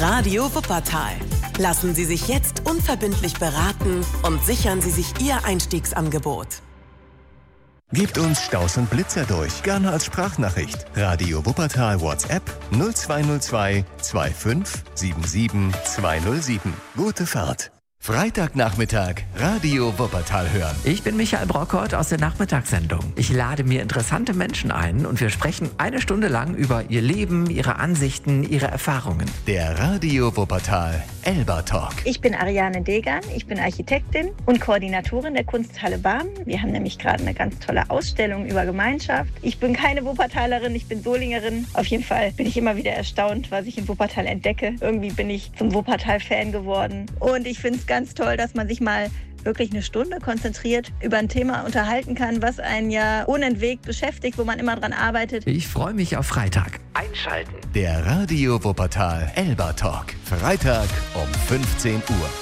Radio Wuppertal. Lassen Sie sich jetzt unverbindlich beraten und sichern Sie sich Ihr Einstiegsangebot. Gebt uns Staus und Blitzer durch, gerne als Sprachnachricht. Radio Wuppertal WhatsApp 0202 25 77 207. Gute Fahrt. Freitagnachmittag Radio Wuppertal hören. Ich bin Michael Brockert aus der Nachmittagssendung. Ich lade mir interessante Menschen ein und wir sprechen 1 Stunde lang über ihr Leben, ihre Ansichten, ihre Erfahrungen. Der Radio Wuppertal Elba Talk. Ich bin Ariane Degan, ich bin Architektin und Koordinatorin der Kunsthalle Barmen. Wir haben nämlich gerade eine ganz tolle Ausstellung über Gemeinschaft. Ich bin keine Wuppertalerin, ich bin Solingerin. Auf jeden Fall bin ich immer wieder erstaunt, was ich in Wuppertal entdecke. Irgendwie bin ich zum Wuppertal-Fan geworden und ich finde es ganz toll, dass man sich mal wirklich 1 Stunde konzentriert über ein Thema unterhalten kann, was einen ja unentwegt beschäftigt, wo man immer dran arbeitet. Ich freue mich auf Freitag. Einschalten. Der Radio Wuppertal Elba Talk. Freitag um 15 Uhr.